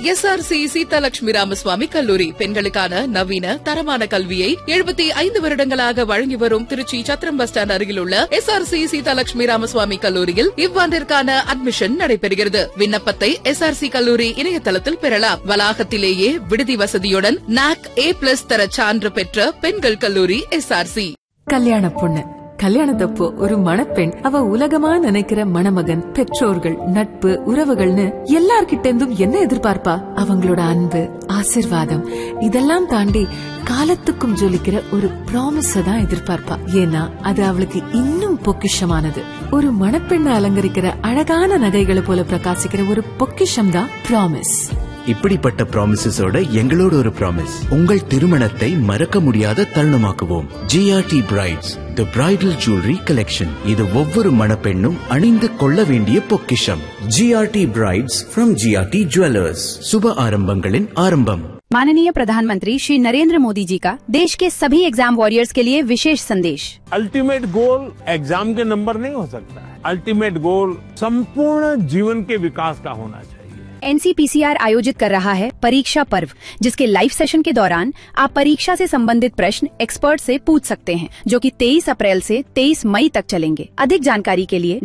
SRC Seethalakshmi Ramaswamy கல்லூரி பெண்களுக்கான நவீன தரமான கல்வியை 75 வருடங்களாக வழங்கி வரும் திருச்சி சத்திரம் பஸ் ஸ்டாண்ட் அருகில் உள்ள எஸ்ஆர்சி சீதாலட்சுமி ராமசுவாமி கல்லூரியில் இவ்வாண்டிற்கான அட்மிஷன் நடைபெறுகிறது. விண்ணப்பத்தை எஸ்ஆர்சி கல்லூரி இணையதளத்தில் பெறலாம். வளாகத்திலேயே விடுதி வசதியுடன் NAC A+ தர சான்று பெற்ற பெண்கள் கல்லூரி எஸ்ஆர்சி. கல்யாண பொண்ணு கல்யாணத்தப்போ ஒரு மணப்பெண் அவ உலகமா நினைக்கிற மணமகன், பெற்றோர்கள், நட்பு, உறவுகள்னு எல்லார்கிட்ட இருந்தும் என்ன எதிர்பார்ப்பா? அவங்களோட அன்பு, ஆசிர்வாதம் இதெல்லாம் தாண்டி காலத்துக்கும் ஜொலிக்கிற ஒரு ப்ராமிஸ தான் எதிர்பார்ப்பா. ஏன்னா அது அவளுக்கு இன்னும் பொக்கிஷமானது. ஒரு மணப்பெண்ணை அலங்கரிக்கிற அழகான நகைகளை போல பிரகாசிக்கிற ஒரு பொக்கிஷம் தான் ப்ராமிஸ். இப்படிப்பட்ட ப்ராமிசஸோட எங்களோட ஒரு ப்ராமிஸ், உங்கள் திருமணத்தை மறக்க முடியாத தருணமாக்குவோம். GRT பிரைட்ஸ் தி பிரைடல் ஜுவல்லரி கலெக்ஷன். இது ஒவ்வொரு மணப்பெண்ணும் அணிந்து கொள்ள வேண்டிய பொக்கிஷம். GRT brides from GRT jewellers. சுப ஆரம்பங்களின் ஆரம்பம். माननीय प्रधानमंत्री श्री नरेंद्र मोदी जी का देश के सभी एग्जाम वॉरियर्स के लिए विशेष संदेश। अल्टीमेट गोल एग्जाम के नंबर नहीं हो सकता है। अल्टीमेट गोल संपूर्ण जीवन के विकास का होना चाहिए। NCPCR आयोजित कर रहा है परीक्षा पर्व, जिसके लाइव सेशन के दौरान आप परीक्षा से संबंधित प्रश्न एक्सपर्ट से पूछ सकते हैं, जो कि 23 अप्रैल से 23 मई तक चलेंगे। अधिक जानकारी के लिए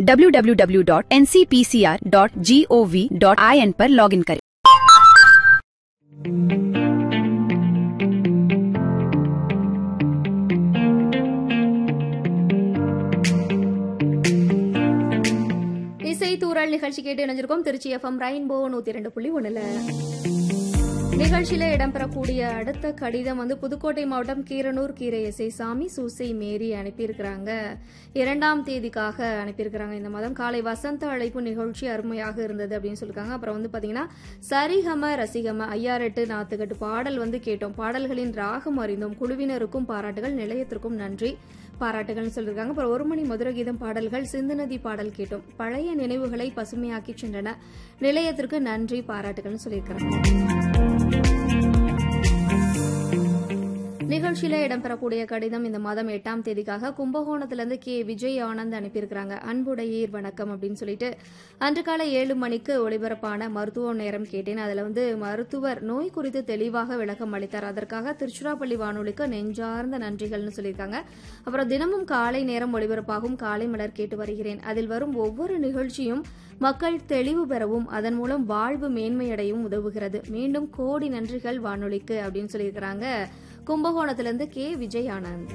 www.ncpcr.gov.in पर लॉगिन करें। இசை தூரல் நிகழ்ச்சி கேட்டு இணைஞ்சிருக்கோம். Trichy FM rainbow 102.1. நிகழ்ச்சியில இடம்பெறக்கூடிய அடுத்த கடிதம் புதுக்கோட்டை மாவட்டம் கீரனூர் கீரை சாமி சூசை மேரி அனுப்பியிருக்கிறாங்க. 2ஆம் தேதிக்காக அனுப்பியிருக்கிறாங்க. இந்த மாதம் காலை வசந்த அழைப்பு நிகழ்ச்சி அருமையாக இருந்தது அப்படின்னு சொல்லிருக்காங்க. அப்புறம் பாத்தீங்கன்னா சரிகம ரசிகம 58 நாத்துக்கட்டு பாடல் கேட்டோம். பாடல்களின் ராகம் அறிந்தோம். குழுவினருக்கும் பாராட்டுகள், நிலையத்திற்கும் நன்றி பாராட்டுகள் சொல்லிருக்காங்க. அப்புறம் 1 மணி மதுர கீதம் பாடல்கள், சிந்து நதி பாடல் கேட்டோம். பழைய நினைவுகளை பசுமையாக்கி சென்றன. நிலையத்திற்கு நன்றி பாராட்டுகள் சொல்லியிருக்காங்க. நிகழ்ச்சியில இடம்பெறக்கூடிய கடிதம் இந்த மாதம் 8ஆம் தேதிக்காக கும்பகோணத்திலிருந்து கே விஜய் ஆனந்த் அனுப்பியிருக்கிறாங்க. அன்புடையீர் வணக்கம் அப்படின்னு சொல்லிட்டு அன்று காலை 7 மணிக்கு ஒளிபரப்பான மருத்துவ நேரம் கேட்டேன். அதுல மருத்துவர் நோய் குறித்து தெளிவாக விளக்கம் அளித்தார். அதற்காக திருச்சிராப்பள்ளி வானொலிக்கு நெஞ்சார்ந்த நன்றிகள்னு சொல்லியிருக்காங்க. அப்புறம் தினமும் காலை நேரம் ஒளிபரப்பாகும் காலை மலர் கேட்டு வருகிறேன். அதில் வரும் ஒவ்வொரு நிகழ்ச்சியும் மக்கள் தெளிவு பெறவும் அதன் மூலம் வாழ்வு மேன்மையடையும் உதவுகிறது. மீண்டும் கோடி நன்றிகள் வானொலிக்கு அப்படின்னு சொல்லியிருக்கிறாங்க. கும்பகோணத்திலிருந்து கே விஜய் ஆனந்த்.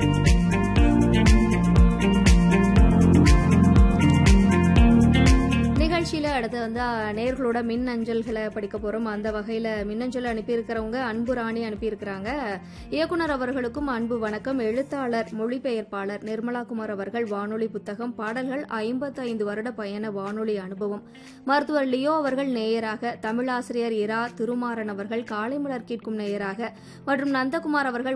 நிகழ்ச்சியில அடுத்து நேர்களோட மின் அஞ்சல்களை படிக்க போறோம். அந்த வகையில மின்னஞ்சல் அனுப்பியிருக்கிறவங்க அன்பு ராணி அனுப்பியிருக்கிறாங்க. இயக்குனர் அவர்களுக்கும் அன்பு வணக்கம். எழுத்தாளர் மொழிபெயர்ப்பாளர் நிர்மலா குமார் அவர்கள் வானொலி புத்தகம் பாடல்கள் 55 வருட பயண வானொலி அனுபவம். மருத்துவர் லியோ அவர்கள் நேயராக, தமிழாசிரியர் இரா திருமாறன் அவர்கள் காலை மலர் கேட்கும் நேயராக மற்றும் நந்தகுமார் அவர்கள்